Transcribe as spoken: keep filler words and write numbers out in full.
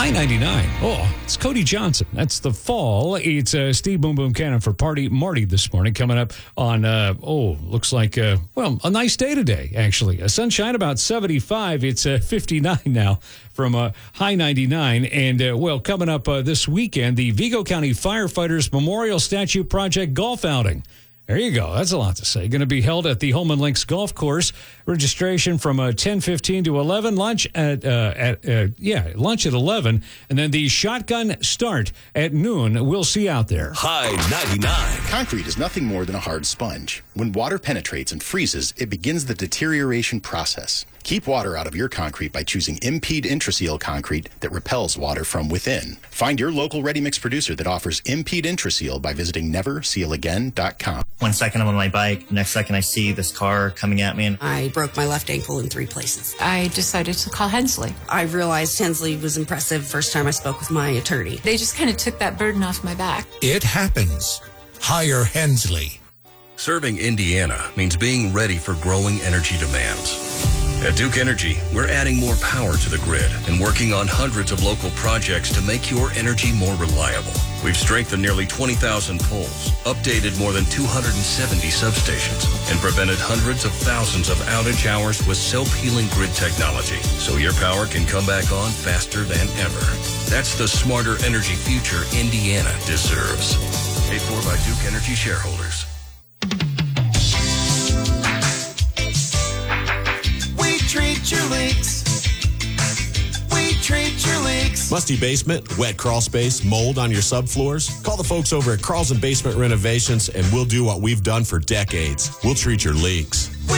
High ninety-nine. Oh, it's Cody Johnson. That's the fall. It's uh, Steve Boom Boom Cannon for Party Marty this morning. Coming up on, uh, oh, looks like, uh, well, a nice day today, actually. A sunshine about seventy-five. It's uh, fifty-nine now from uh, high ninety-nine. And, uh, well, coming up uh, this weekend, the Vigo County Firefighters Memorial Statue Project Golf Outing. There you go. That's a lot to say. Going to be held at the Holman Links Golf Course. Registration from uh, ten fifteen to eleven. Lunch at, uh, at uh, yeah, lunch at eleven. And then the shotgun start at noon. We'll see you out there. High ninety-nine. Concrete is nothing more than a hard sponge. When water penetrates and freezes, it begins the deterioration process. Keep water out of your concrete by choosing Impede Intraseal concrete that repels water from within. Find your local ready-mix producer that offers Impede Intraseal by visiting never seal again dot com. One second I'm on my bike, next second I see this car coming at me. And I broke my left ankle in three places. I decided to call Hensley. I realized Hensley was impressive first time I spoke with my attorney. They just kind of took that burden off my back. It happens. Hire Hensley. Serving Indiana means being ready for growing energy demands. At Duke Energy, we're adding more power to the grid and working on hundreds of local projects to make your energy more reliable. We've strengthened nearly twenty thousand poles, updated more than two hundred seventy substations, and prevented hundreds of thousands of outage hours with self-healing grid technology, so your power can come back on faster than ever. That's the smarter energy future Indiana deserves. Paid for by Duke Energy shareholders. Treat your leaks. We treat your leaks. Musty basement, wet crawl space, mold on your subfloors? Call the folks over at Carlson Basement Renovations and we'll do what we've done for decades. We'll treat your leaks.